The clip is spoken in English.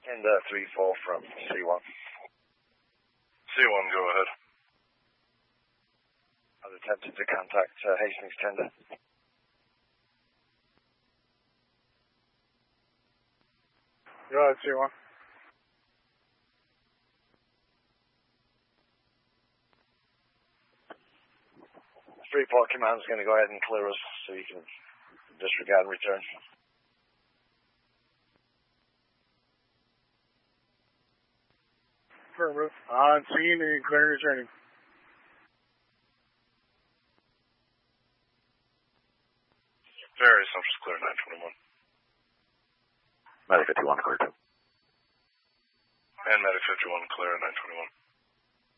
And 3-4 from C1. C1, go ahead. I've attempted to contact Hastings tender. Go ahead, C1. Freeport Command's going to go ahead and clear us so you can disregard and return. Affirmative. On scene and clearing returning. Very assumptions clear 921. Medic 51 clear 2. And Medic 51 clear 921.